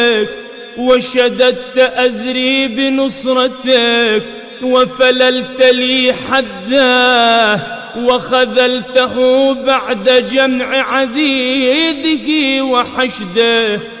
وشددت أزري بنصرتك وفللت لي حده وخذلته بعد جمع عديده وحشده.